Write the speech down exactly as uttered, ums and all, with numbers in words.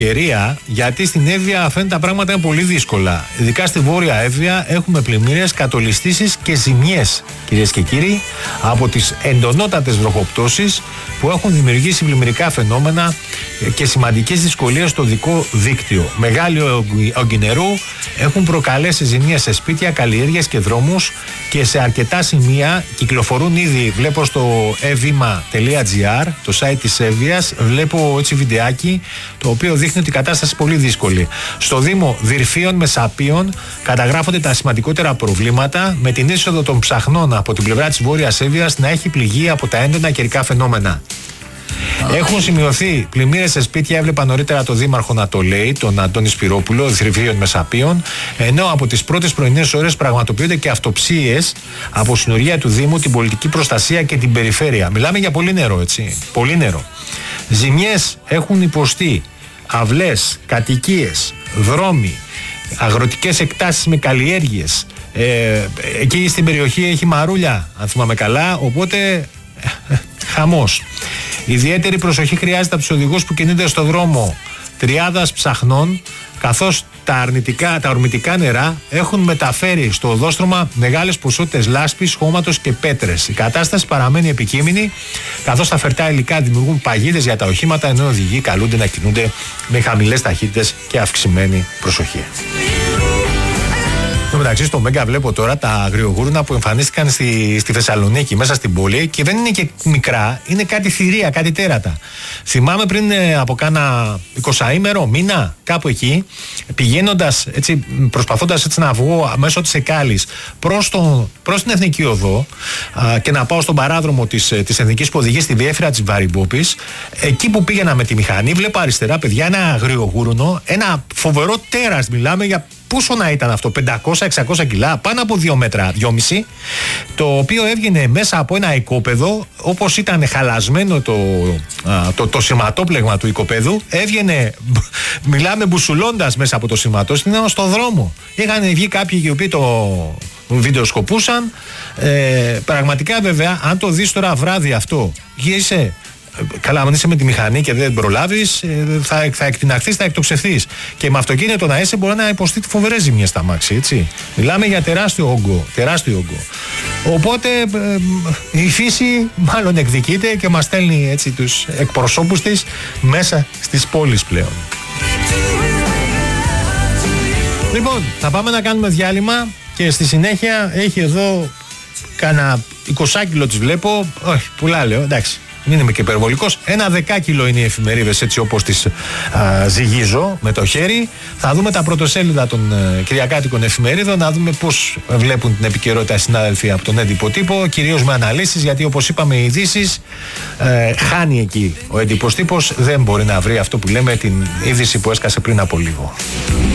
ευκαιρία, γιατί στην Εύβοια φαίνεται τα πράγματα είναι πολύ δύσκολα. Ειδικά στη Βόρεια Εύβοια έχουμε πλημμύρες, κατολιστήσεις και ζημιές, κυρίες και κύριοι, από τις εντονότατες βροχοπτώσεις που έχουν δημιουργήσει πλημμυρικά φαινόμενα και σημαντικές δυσκολίες στο οδικό δίκτυο. Μεγάλοι όγκοι νερού έχουν προκαλέσει ζημιές σε σπίτια, καλλιέργειες και δρόμους και σε αρκετά σημεία κυκλοφορούν ήδη. Βλέπω στο evima τελεία gr, το site της Εύβοιας, βλέπω έτσι βιντεάκι το οποίο δείχνει ότι η κατάσταση είναι πολύ δύσκολη. Στο Δήμο Δυρφίων Μεσαπίων καταγράφονται τα σημαντικότερα προβλήματα, με την είσοδο των ψαχνών από την πλευρά της Βόρειας Εύβοιας να έχει πληγεί από τα έντονα καιρικά φαινόμενα. Έχουν σημειωθεί πλημμύρες σε σπίτια, έβλεπα νωρίτερα το δήμαρχο να το λέει, τον Αντώνη Σπυρόπουλο, Δυρφίων Μεσαπίων, ενώ από τις πρώτες πρωινές ώρες πραγματοποιούνται και αυτοψίες από συνορία του Δήμου, την πολιτική προστασία και την περιφέρεια. Μιλάμε για πολύ νερό, έτσι. Πολύ νερό. Ζημιές έχουν υποστεί αυλές, κατοικίες, δρόμοι, αγροτικές εκτάσεις με καλλιέργειες. Ε, εκεί στην περιοχή έχει μαρούλια, αν θυμάμαι καλά, οπότε χαμός. Ιδιαίτερη προσοχή χρειάζεται από τους οδηγούς που κινούνται στο δρόμο τριάδας ψαχνών, καθώς τα, αρνητικά, τα ορμητικά νερά έχουν μεταφέρει στο οδόστρωμα μεγάλες ποσότητες λάσπης, χώματος και πέτρες. Η κατάσταση παραμένει επικείμενη, καθώς τα φερτά υλικά δημιουργούν παγίδες για τα οχήματα, ενώ οι οδηγοί καλούνται να κινούνται με χαμηλές ταχύτητες και αυξημένη προσοχή. Στο μεταξύ, στο Μέγκα βλέπω τώρα τα αγριογούρνα που εμφανίστηκαν στη, στη Θεσσαλονίκη, μέσα στην πόλη, και δεν είναι και μικρά, είναι κάτι θηρία, κάτι τέρατα. Θυμάμαι πριν ε, από κάνα εικοσαήμερο, μήνα, κάπου εκεί, πηγαίνοντας, έτσι, προσπαθώντας έτσι να βγω μέσω της Εκάλης προς, το, προς την Εθνική Οδό α, και να πάω στον παράδρομο της, της Εθνικής που οδηγεί στη Διέφυρα της Βαρυμπόπης, εκεί που πήγαινα με τη μηχανή, βλέπω αριστερά, παιδιά, ένα αγριογούρνο, ένα φοβερό τέρας, μιλάμε για. Πόσο να ήταν αυτό, πεντακόσια εξακόσια κιλά, πάνω από δύο μέτρα, δυόμισι, το οποίο έβγαινε μέσα από ένα οικόπεδο, όπως ήταν χαλασμένο το, α, το, το σηματόπλεγμα του οικοπέδου, έβγαινε, μιλάμε μπουσουλώντας μέσα από το σηματόσυνο στο δρόμο. Είχαν βγει κάποιοι οι οποίοι το βιντεοσκοπούσαν. Ε, πραγματικά βέβαια, αν το δεις τώρα βράδυ αυτό, γύρισε. Καλά, αν είσαι με τη μηχανή και δεν προλάβεις, θα, θα εκτιναχθείς, θα εκτοξευθείς. Και με αυτοκίνητο να είσαι μπορεί να υποστεί φοβερές ζημιές στα μάξι, έτσι. Μιλάμε για τεράστιο όγκο, τεράστιο όγκο. Οπότε ε, η φύση μάλλον εκδικείται και μας στέλνει έτσι τους εκπροσώπους της μέσα στις πόλεις πλέον. Λοιπόν, θα πάμε να κάνουμε διάλειμμα και στη συνέχεια έχει εδώ κάνα είκοσι κιλό τις βλέπω, όχι, πουλά λέω, εντάξει. Μην είμαι και υπερβολικός. Ένα δεκάκιλο είναι οι εφημερίδες, έτσι όπως τις α, ζυγίζω με το χέρι. Θα δούμε τα πρωτοσέλιδα των ε, κυριακάτικων εφημερίδων, να δούμε πώς βλέπουν την επικαιρότητα συνάδελφοι από τον έντυπο τύπο, κυρίως με αναλύσεις, γιατί όπως είπαμε οι ειδήσεις ε, χάνει εκεί ο έντυπος τύπος, δεν μπορεί να βρει αυτό που λέμε την είδηση που έσκασε πριν από λίγο.